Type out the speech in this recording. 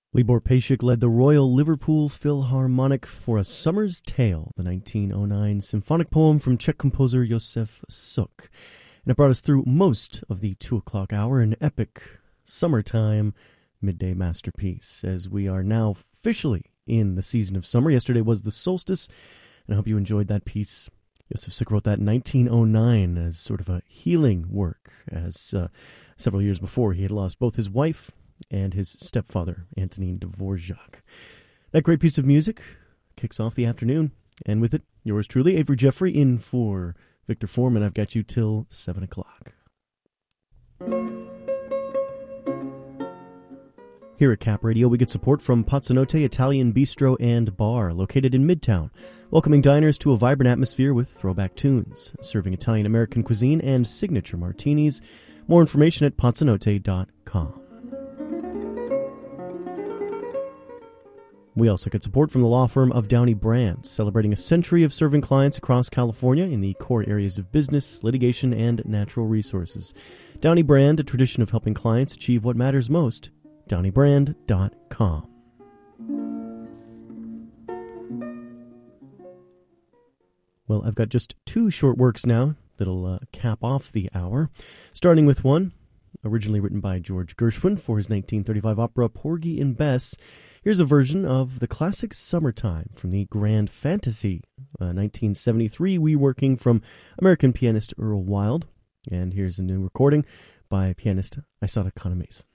Libor Paschik led the Royal Liverpool Philharmonic for A Summer's Tale, the 1909 symphonic poem from Czech composer Josef Suk. And it brought us through most of the 2 o'clock hour, an epic summertime midday masterpiece, as we are now officially in the season of summer. Yesterday was the solstice, and I hope you enjoyed that piece. Josef Suk wrote that in 1909 as sort of a healing work, as several years before he had lost both his wife and his stepfather, Antonin Dvorak. That great piece of music kicks off the afternoon, and with it, yours truly, Avery Jeffrey, in for Victor Foreman. I've got you till 7 o'clock. Here at Cap Radio, we get support from Pazzanote Italian Bistro and Bar, located in Midtown, welcoming diners to a vibrant atmosphere with throwback tunes, serving Italian-American cuisine and signature martinis. More information at pazzanote.com. We also get support from the law firm of Downey Brand, celebrating a century of serving clients across California in the core areas of business, litigation, and natural resources. Downey Brand, a tradition of helping clients achieve what matters most. DowneyBrand.com. Well, I've got just two short works now that'll cap off the hour, starting with one originally written by George Gershwin for his 1935 opera Porgy and Bess. Here's a version of the classic Summertime from the Grand Fantasy, 1973 reworking from American pianist Earl Wild. And here's a new recording by pianist Isata Kanamesa.